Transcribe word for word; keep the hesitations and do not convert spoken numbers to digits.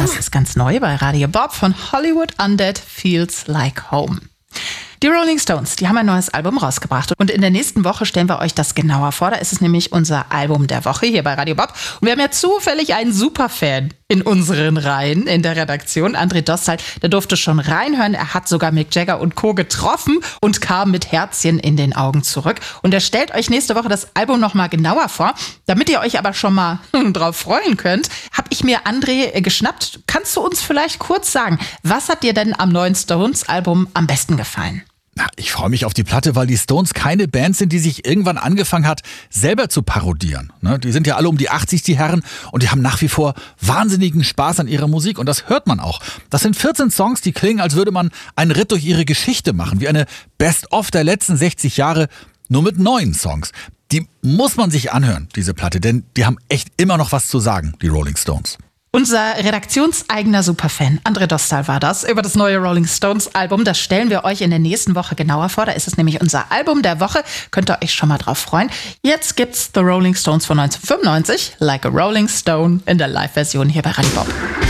Das ist ganz neu bei Radio Bob von Hollywood Undead Feels Like Home. Die Rolling Stones, die haben ein neues Album rausgebracht und in der nächsten Woche stellen wir euch das genauer vor. Da ist es nämlich unser Album der Woche hier bei Radio Bob. Und wir haben ja zufällig einen Superfan in unseren Reihen in der Redaktion. André Dostal, der durfte schon reinhören. Er hat sogar Mick Jagger und Co. getroffen und kam mit Herzchen in den Augen zurück. Und er stellt euch nächste Woche das Album nochmal genauer vor. Damit ihr euch aber schon mal drauf freuen könnt, habe ich mir André geschnappt. Kannst du uns vielleicht kurz sagen, was hat dir denn am neuen Stones-Album am besten gefallen? Na, ich freue mich auf die Platte, weil die Stones keine Band sind, die sich irgendwann angefangen hat, selber zu parodieren. Ne? Die sind ja alle um die achtzig, die Herren, und die haben nach wie vor wahnsinnigen Spaß an ihrer Musik und das hört man auch. Das sind vierzehn Songs, die klingen, als würde man einen Ritt durch ihre Geschichte machen, wie eine Best-of der letzten sechzig Jahre, nur mit neuen Songs. Die muss man sich anhören, diese Platte, denn die haben echt immer noch was zu sagen, die Rolling Stones. Unser redaktionseigener Superfan, André Dostal war das, über das neue Rolling Stones Album. Das stellen wir euch in der nächsten Woche genauer vor. Da ist es nämlich unser Album der Woche. Könnt ihr euch schon mal drauf freuen. Jetzt gibt's The Rolling Stones von neunzehnhundertfünfundneunzig, Like a Rolling Stone, in der Live-Version hier bei Radio Bob.